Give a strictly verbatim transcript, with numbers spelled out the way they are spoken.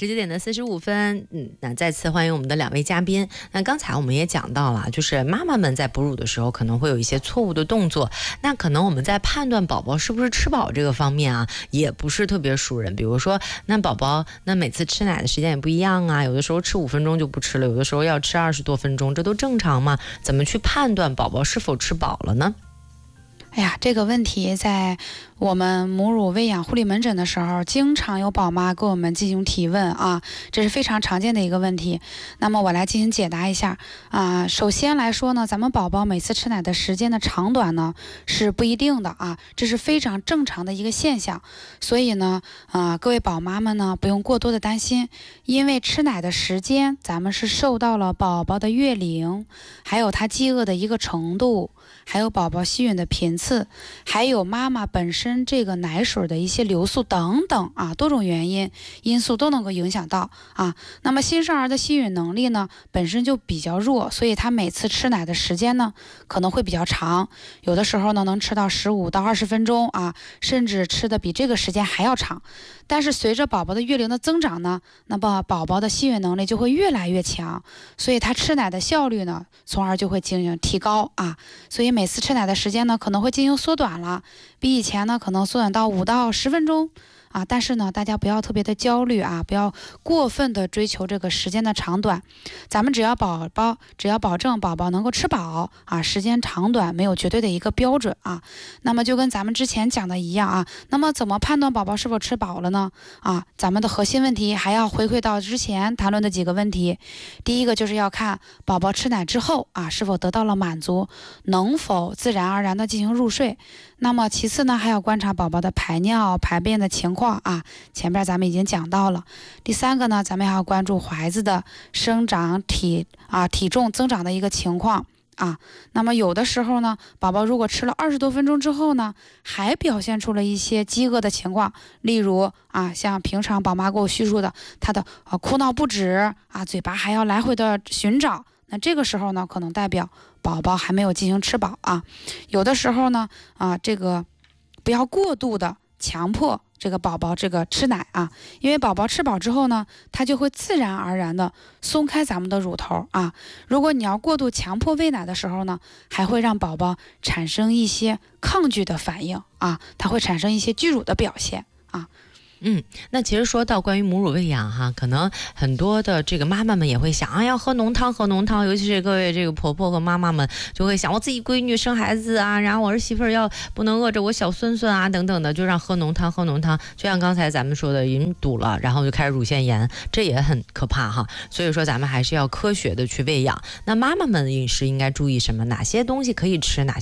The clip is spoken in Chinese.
十九点的四十五分，嗯，那再次欢迎我们的两位嘉宾。那刚才我们也讲到了，就是妈妈们在哺乳的时候可能会有一些错误的动作，那可能我们在判断宝宝是不是吃饱这个方面啊，也不是特别熟人。比如说，那宝宝那每次吃奶的时间也不一样啊，有的时候吃五分钟就不吃了，有的时候要吃二十多分钟，这都正常吗？怎么去判断宝宝是否吃饱了呢？ 哎呀，这个问题在我们母乳喂养护理门诊的时候，经常有宝妈给我们进行提问啊，这是非常常见的一个问题。那么我来进行解答一下啊。首先来说呢，咱们宝宝每次吃奶的时间的长短呢是不一定的啊，这是非常正常的一个现象。所以呢，啊，各位宝妈们呢不用过多的担心，因为吃奶的时间咱们是受到了宝宝的月龄，还有他饥饿的一个程度，还有宝宝吸吮的频次，还有妈妈本身这个奶水的一些流速等等啊，多种原因因素都能够影响到啊。那么新生儿的吸吮能力呢本身就比较弱，所以他每次吃奶的时间呢可能会比较长，有的时候呢能吃到十五到二十分钟啊，甚至吃的比这个时间还要长。但是随着宝宝的月龄的增长呢，那么宝宝的吸吮能力就会越来越强，所以他吃奶的效率呢从而就会进行提高啊。所以每次吃奶的时间呢可能会进行缩短了，比以前呢可能缩短到五到十分钟啊，但是呢大家不要特别的焦虑啊，不要过分的追求这个时间的长短，咱们只要宝宝只要保证宝宝能够吃饱啊，时间长短没有绝对的一个标准啊。那么就跟咱们之前讲的一样啊，那么怎么判断宝宝是否吃饱了呢？啊，咱们的核心问题还要回馈到之前谈论的几个问题。第一个就是要看宝宝吃奶之后啊是否得到了满足，能否自然而然的进行入睡。那么其次呢，还要观察宝宝的排尿排便的情况啊，前边咱们已经讲到了。第三个呢，咱们还要关注孩子的生长体啊体重增长的一个情况啊。那么有的时候呢，宝宝如果吃了二十多分钟之后呢，还表现出了一些饥饿的情况，例如啊，像平常宝妈给我叙述的，他的啊哭闹不止啊，嘴巴还要来回的寻找。那这个时候呢，可能代表宝宝还没有进行吃饱啊。有的时候呢，啊，这个不要过度的强迫这个宝宝这个吃奶啊，因为宝宝吃饱之后呢，他就会自然而然的松开咱们的乳头啊。如果你要过度强迫喂奶的时候呢，还会让宝宝产生一些抗拒的反应啊，他会产生一些拒乳的表现啊。 嗯，那其实说到关于母乳喂养哈，可能很多的这个妈妈们也会想啊，要喝浓汤喝浓汤，尤其是各位这个婆婆和妈妈们就会想，我自己闺女生孩子啊，然后我儿媳妇儿要不能饿着我小孙孙啊等等的，就让喝浓汤喝浓汤，就像刚才咱们说的已经堵了，然后就开始乳腺炎，这也很可怕哈。所以说咱们还是要科学的去喂养。那妈妈们饮食应该注意什么？哪些东西可以吃，哪